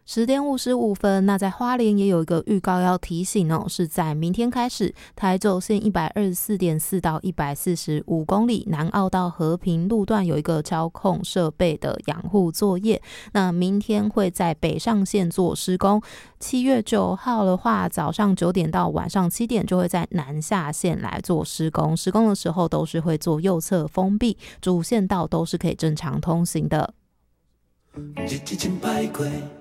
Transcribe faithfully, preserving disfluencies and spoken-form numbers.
十点五十五分，那在花莲也有一个预告要提醒哦，是在明天开始，台九线一百二十四点四到一百四十五公里南澳到和平路段有一个交控设备的养护作业，那明天会在北上线做施工。七月九号的话，早上九点到晚上七点就会在南下线来做施工，施工的时候都是会做右侧封闭，主线道都是可以正常通行的。 日子真歹过